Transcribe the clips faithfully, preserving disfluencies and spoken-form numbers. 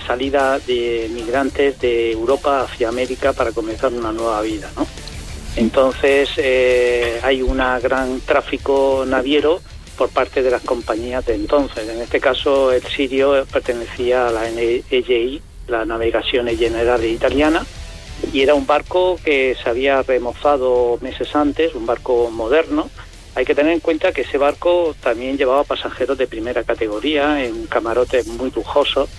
salida de migrantes de Europa hacia América para comenzar una nueva vida, ¿no? Entonces eh, hay un gran tráfico naviero por parte de las compañías de entonces. En este caso el Sirio pertenecía a la N E G I, la Navigazione Generale Italiana, y era un barco que se había remozado meses antes, un barco moderno. Hay que tener en cuenta que ese barco también llevaba pasajeros de primera categoría en camarotes muy lujosos,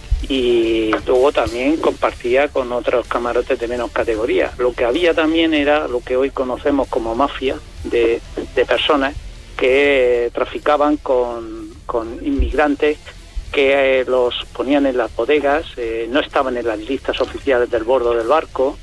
y luego también compartía con otros camarotes de menos categoría. Lo que había también era lo que hoy conocemos como mafia de, de personas que traficaban con, con inmigrantes, que eh, los ponían en las bodegas, eh, no estaban en las listas oficiales del bordo del barco,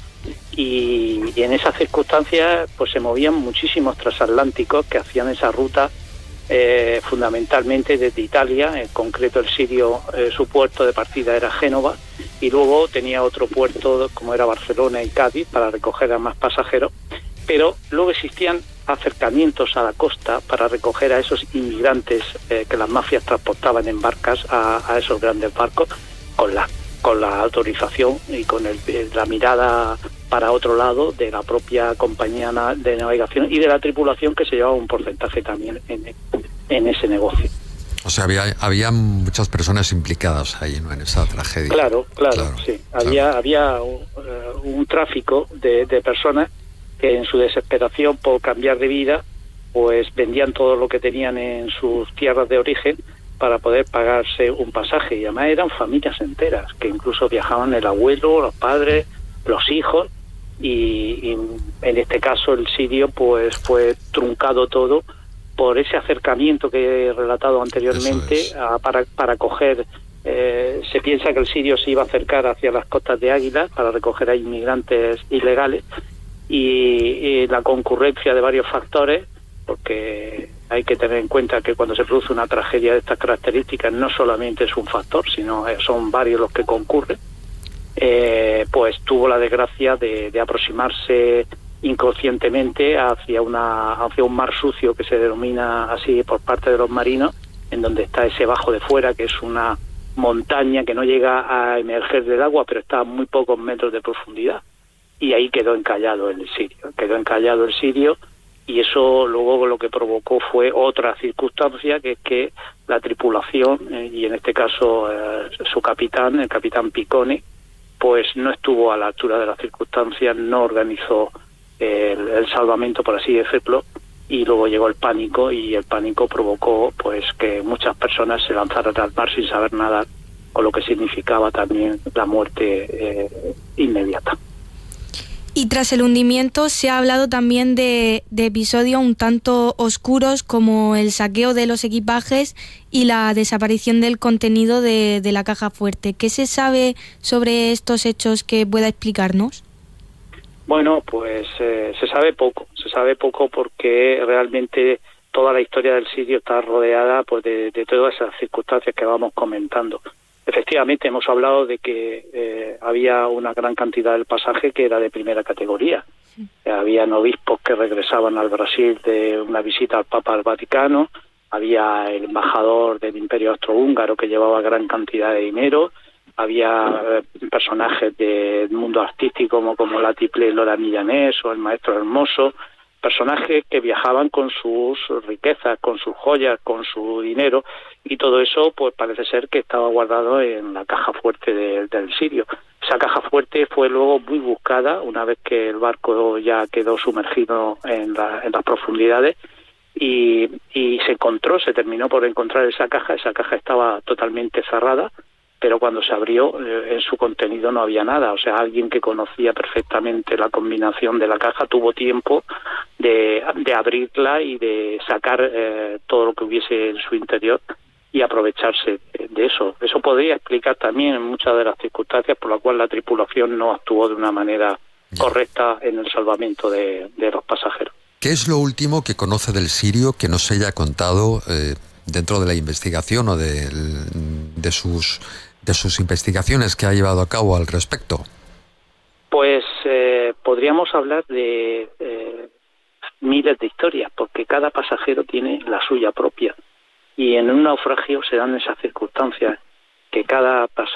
y, y en esas circunstancias pues se movían muchísimos transatlánticos que hacían esa ruta eh, fundamentalmente desde Italia. En concreto el Sirio, eh, su puerto de partida era Génova, y luego tenía otro puerto como era Barcelona y Cádiz para recoger a más pasajeros, pero luego existían acercamientos a la costa para recoger a esos inmigrantes eh, que las mafias transportaban en barcas a, a esos grandes barcos, con la con la autorización y con el, la mirada para otro lado de la propia compañía de navegación y de la tripulación, que se llevaba un porcentaje también en, en ese negocio. O sea, había había muchas personas implicadas ahí, ¿no?, en esa tragedia. Claro, claro, claro sí. Claro. Había había un, un tráfico de, de personas que en su desesperación por cambiar de vida, pues vendían todo lo que tenían en sus tierras de origen para poder pagarse un pasaje. Y además eran familias enteras, que incluso viajaban el abuelo, los padres, los hijos, y, y en este caso el Sirio pues fue truncado todo por ese acercamiento que he relatado anteriormente es. a, para, para coger... Eh, se piensa que el Sirio se iba a acercar hacia las costas de Águila para recoger a inmigrantes ilegales, y, y la concurrencia de varios factores, porque hay que tener en cuenta que cuando se produce una tragedia de estas características no solamente es un factor, sino son varios los que concurren, eh, pues tuvo la desgracia de, de aproximarse inconscientemente hacia una hacia un mar sucio que se denomina así por parte de los marinos, en donde está ese bajo de fuera, que es una montaña que no llega a emerger del agua, pero está a muy pocos metros de profundidad. Y ahí quedó encallado el Sirio, quedó encallado el Sirio, y eso luego lo que provocó fue otra circunstancia, que es que la tripulación, eh, y en este caso eh, su capitán, el capitán Piccone, pues no estuvo a la altura de las circunstancias, no organizó eh, el, el salvamento, por así decirlo, y luego llegó el pánico, y el pánico provocó pues que muchas personas se lanzaran al mar sin saber nadar, con lo que significaba también la muerte eh, inmediata. Y tras el hundimiento se ha hablado también de, de episodios un tanto oscuros, como el saqueo de los equipajes y la desaparición del contenido de, de la caja fuerte. ¿Qué se sabe sobre estos hechos que pueda explicarnos? Bueno, pues eh, se sabe poco, se sabe poco porque realmente toda la historia del Sirio está rodeada pues de, de todas esas circunstancias que vamos comentando. Efectivamente, hemos hablado de que eh, había una gran cantidad del pasaje que era de primera categoría. Sí. Habían obispos que regresaban al Brasil de una visita al Papa al Vaticano, había el embajador del Imperio Austrohúngaro que llevaba gran cantidad de dinero, había eh, personajes del mundo artístico como, como la Tiplé Lora Millanés o el Maestro Hermoso, personajes que viajaban con sus riquezas, con sus joyas, con su dinero, y todo eso pues parece ser que estaba guardado en la caja fuerte de, del Sirio. Esa caja fuerte fue luego muy buscada una vez que el barco ya quedó sumergido en, la, en las profundidades, y, y se encontró, se terminó por encontrar esa caja. Esa caja estaba totalmente cerrada, pero cuando se abrió, eh, en su contenido no había nada. O sea, alguien que conocía perfectamente la combinación de la caja tuvo tiempo de, de abrirla y de sacar eh, todo lo que hubiese en su interior y aprovecharse de eso. Eso podría explicar también muchas de las circunstancias por las cuales la tripulación no actuó de una manera correcta en el salvamento de, de los pasajeros. ¿Qué es lo último que conoce del Sirio que no se haya contado eh, dentro de la investigación o de, de sus de sus investigaciones que ha llevado a cabo al respecto? Pues eh, podríamos hablar de eh, miles de historias, porque cada pasajero tiene la suya propia, y en un naufragio se dan esas circunstancias, que cada pasajero